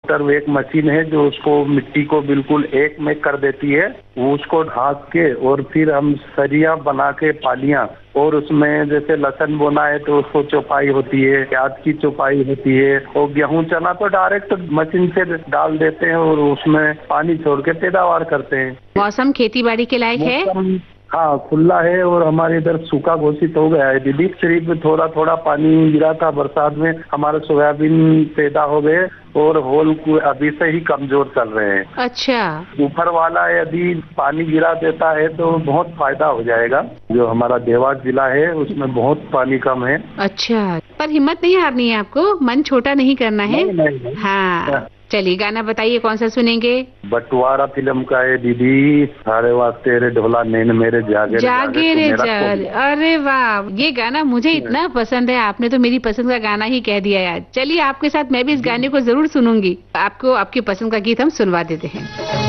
Sir एक machine है जो उसको मिट्टी को बिल्कुल एक में कर देती है। वो उसको ढाक के और फिर हम सरिया बना के पालियां, और उसमें जैसे लहसुन बोना है तो उसको चौपाई होती है, प्याज की चौपाई होती है, और गेहूं चना तो डायरेक्ट मशीन से डाल देते हैं और उसमें पानी छोड़ के पैदावार करते हैं। मौसम खेती बाड़ी के लायक है? हाँ, खुला है और हमारे इधर सूखा घोषित हो गया है दीदी। सिर्फ थोड़ा थोड़ा पानी गिरा था बरसात में, हमारे सोयाबीन पैदा हो गए और होल अभी से ही कमजोर चल रहे हैं। अच्छा। ऊपर वाला यदि पानी गिरा देता है तो बहुत फायदा हो जाएगा। जो हमारा देवास जिला है उसमें बहुत पानी कम है। अच्छा, पर हिम्मत नहीं हारनी है आपको, मन छोटा नहीं करना है। नहीं। हाँ, चलिए गाना बताइए, कौन सा सुनेंगे? बंटवारा फिल्म का है दीदी, सारे वास्ते रे ढोला नैन मेरे जागे रे जागे। अरे वाह, ये गाना मुझे इतना पसंद है, आपने तो मेरी पसंद का गाना ही कह दिया यार। चलिए आपके साथ मैं भी इस गाने को जरूर सुनूंगी। आपको आपकी पसंद का गीत हम सुनवा देते हैं।